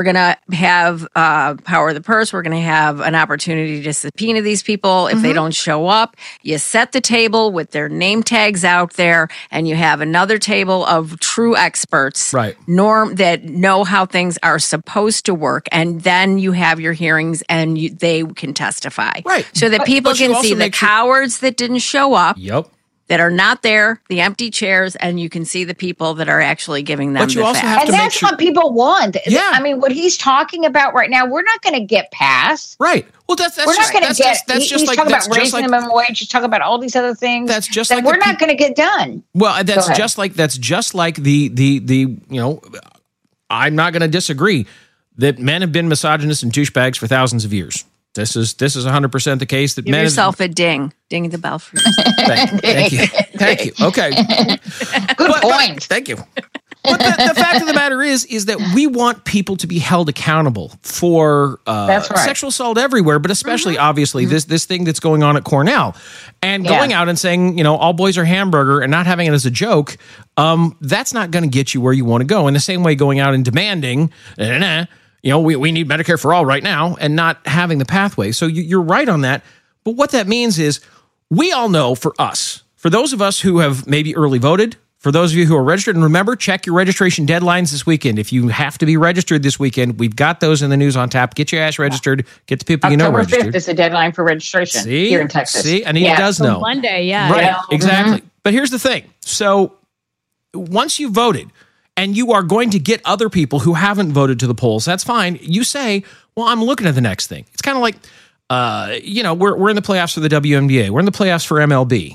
We're going to have power of the purse. We're going to have an opportunity to subpoena these people if they don't show up. You set the table with their name tags out there, and you have another table of true experts, right, that know how things are supposed to work, and then you have your hearings, and they can testify, right, so that people can see the cowards that didn't show up. Yep. That are not there, the empty chairs, and you can see the people that are actually giving them the facts. And that's what people want. Yeah. I mean, what he's talking about right now, we're not going to get past. Right. Well, that's we're not going to get. He's talking about raising the minimum wage. He's talking about all these other things. That's just that we're not going to get done. Well, that's just like the I'm not going to disagree that men have been misogynists and douchebags for thousands of years. This is 100% the case that Give men yourself a ding the bell for yourself. Thank you. Okay. Good point. Thank you. But the fact of the matter is that we want people to be held accountable for sexual assault everywhere, but especially obviously this thing that's going on at Cornell, and going out and saying, all boys are hamburger and not having it as a joke. That's not going to get you where you want to go. In the same way, going out and demanding, we need Medicare for all right now, and not having the pathway. So you're right on that. But what that means is we all know for those of us who have maybe early voted, for those of you who are registered, and remember, check your registration deadlines this weekend. If you have to be registered this weekend, we've got those in the news on tap. Get your ass registered. Get the people October registered. October 5th is the deadline for registration here in Texas. See, Anita does know. Monday, yeah. Right, exactly. But here's the thing. So once you've voted, and you are going to get other people who haven't voted to the polls, that's fine. You say, well, I'm looking at the next thing. It's kind of like, we're in the playoffs for the WNBA. We're in the playoffs for MLB.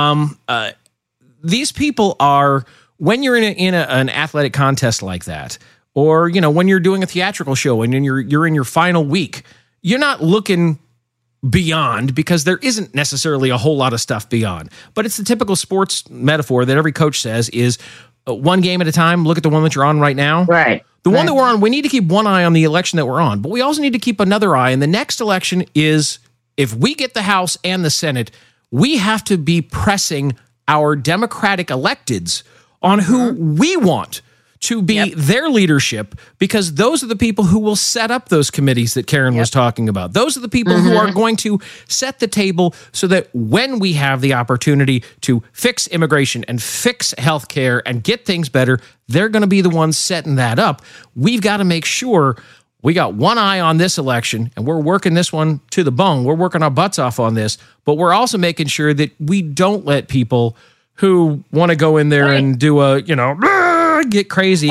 These people are, when you're in an athletic contest like that, or, when you're doing a theatrical show and you're in your final week, you're not looking beyond, because there isn't necessarily a whole lot of stuff beyond. But it's the typical sports metaphor that every coach says is, one game at a time. Look at the one that you're on right now. Right. The one that we're on, we need to keep one eye on the election that we're on, but we also need to keep another eye. And the next election is, if we get the House and the Senate, we have to be pressing our Democratic electeds on who we want to be their leadership, because those are the people who will set up those committees that Karen was talking about. Those are the people who are going to set the table so that when we have the opportunity to fix immigration and fix healthcare and get things better, they're going to be the ones setting that up. We've got to make sure we got one eye on this election, and we're working this one to the bone. We're working our butts off on this, but we're also making sure that we don't let people who want to go in there and do a, get crazy,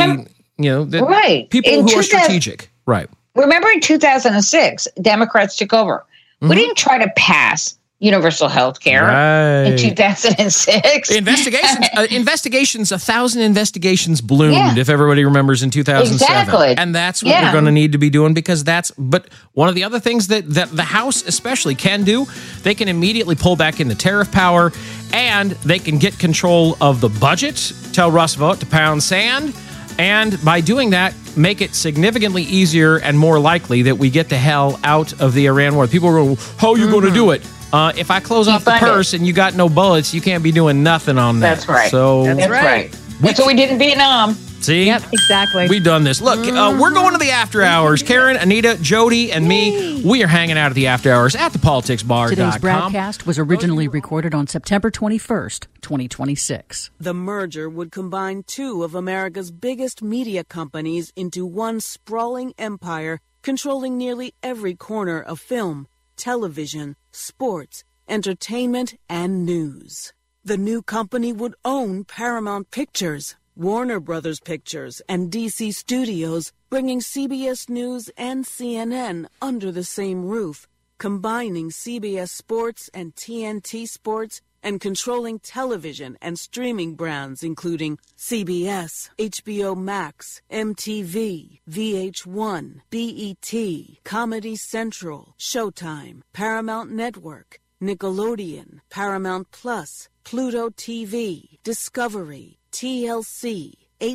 people who are strategic. Right. Remember in 2006, Democrats took over. We didn't try to pass universal health care in 2006. Investigations, 1,000 investigations bloomed, if everybody remembers, in 2007. Exactly. And that's what we're going to need to be doing, because but one of the other things that the House especially can do, they can immediately pull back in the tariff power, and they can get control of the budget, tell Roosevelt to pound sand, and by doing that, make it significantly easier and more likely that we get the hell out of the Iran war. People go, how are you going to do it? If I close off the purse and you got no bullets, you can't be doing nothing on that. That's right. So That's right. That's what we did in Vietnam. See? Yep, exactly. We've done this. Look, we're going to the after hours. Karen, Anita, Jody, and me, we are hanging out at the after hours at thepoliticsbar.com. Today's broadcast was originally recorded on September 21st, 2026. The merger would combine two of America's biggest media companies into one sprawling empire, controlling nearly every corner of film, television, sports, entertainment, and news. The new company would own Paramount Pictures, Warner Brothers Pictures, and DC Studios, bringing CBS News and CNN under the same roof, combining CBS Sports and TNT Sports, and controlling television and streaming brands including CBS, HBO Max, MTV, VH1, BET, Comedy Central, Showtime, Paramount Network, Nickelodeon, Paramount Plus, Pluto TV, Discovery, TLC,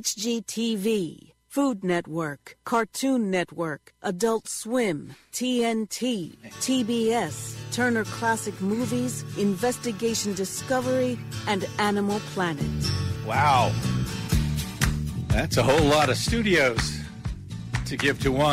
HGTV, Food Network, Cartoon Network, Adult Swim, TNT, TBS, Turner Classic Movies, Investigation Discovery, and Animal Planet. Wow. That's a whole lot of studios. to give to one.